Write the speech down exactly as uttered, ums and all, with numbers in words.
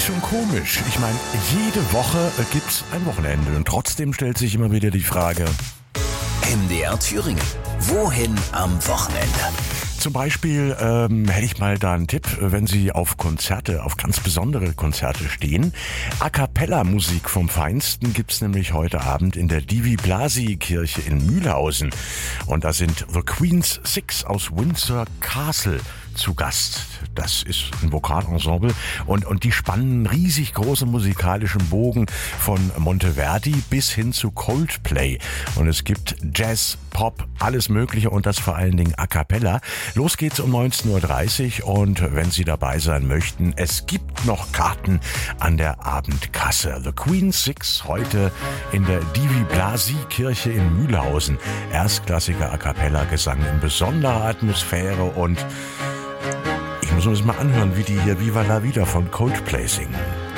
Ist schon komisch. Ich meine, jede Woche gibt's ein Wochenende und trotzdem stellt sich immer wieder die Frage: M D R Thüringen. Wohin am Wochenende? Zum Beispiel ähm, hätte ich mal da einen Tipp, wenn Sie auf Konzerte, auf ganz besondere Konzerte stehen. A-Cappella-Musik vom Feinsten gibt's nämlich heute Abend in der Divi-Blasi-Kirche in Mühlhausen. Und da sind The Queen's Six aus Windsor Castle zu Gast. Das ist ein Vokalensemble und, und die spannen einen riesig großen musikalischen Bogen von Monteverdi bis hin zu Coldplay. Und es gibt Jazz, Pop, alles Mögliche und das vor allen Dingen A Cappella. Los geht's um neunzehn Uhr dreißig und wenn Sie dabei sein möchten, es gibt noch Karten an der Abendkasse. The Queen's Six heute in der Divi-Blasi-Kirche in Mühlhausen. Erstklassiger A Cappella-Gesang in besonderer Atmosphäre und ich muss uns mal anhören, wie die hier Viva la Vida von Coldplay singen.